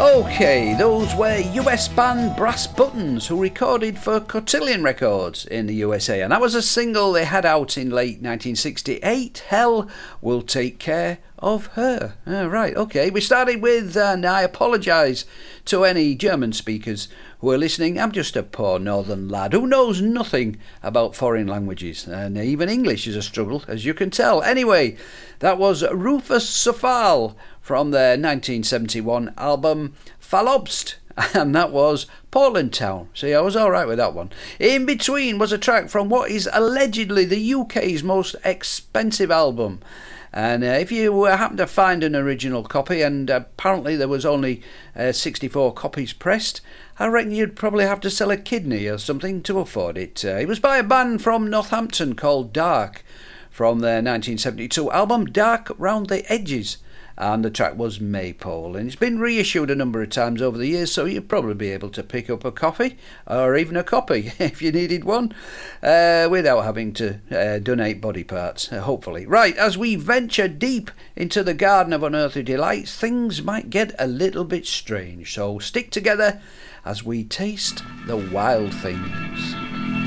Okay, those were US band Brass Buttons, who recorded for Cotillion Records in the USA, and that was a single they had out in late 1968, Hell Will Take Care of Her. Right, okay, we started with, and I apologise to any German speakers who are listening. I'm just a poor northern lad who knows nothing about foreign languages, and even English is a struggle, as you can tell. Anyway, that was Rufus Safal from their 1971 album Fallobst, and that was Portland Town. See, I was alright with that one. In between was a track from what is allegedly the UK's most expensive album. And if you happen to find an original copy, and apparently there was only 64 copies pressed, I reckon you'd probably have to sell a kidney or something to afford it. It was by a band from Northampton called Dark, from their 1972 album Dark Round the Edges, and the track was Maypole, and it's been reissued a number of times over the years, so you'd probably be able to pick up a copy, or even a copy if you needed one, without having to donate body parts, hopefully. Right, as we venture deep into the garden of unearthly delights, things might get a little bit strange, so stick together as we taste the wild things.